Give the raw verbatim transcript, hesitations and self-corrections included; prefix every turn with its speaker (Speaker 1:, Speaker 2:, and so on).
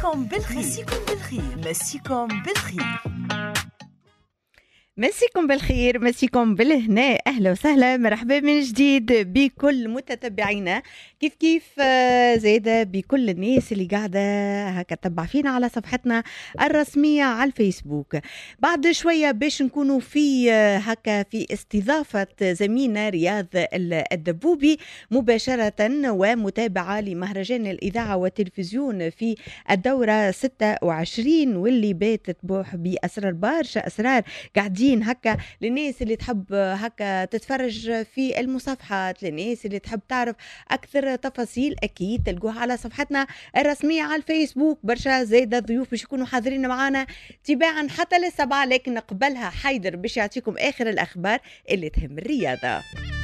Speaker 1: مسيكم بالخير مسيكم بالخير مسيكم بالخير
Speaker 2: مسيكم بالخير مسيكم بالهناء. أهلا وسهلا، مرحبا من جديد بكل متتبعينا، كيف كيف زيادة بكل الناس اللي قاعدة هكا تتبع فينا على صفحتنا الرسمية على الفيسبوك. بعد شوية باش نكونوا في هكا في استضافة زميلنا رياض الدبوبي مباشرة ومتابعة لمهرجان الإذاعة والتلفزيون في الدورة ستة وعشرين، واللي باتت بوح بأسرار برشا أسرار قاعدين هكا للناس اللي تحب هكا تتفرج في المصافحات، للناس اللي تحب تعرف أكثر تفاصيل أكيد تلقوها على صفحتنا الرسمية على الفيسبوك. برشا زايدة ضيوف باش يكونوا حاضرين معنا تباعا حتى للسبعة، لكن قبلها حيدر باش يعطيكم آخر الأخبار اللي تهم الرياضة.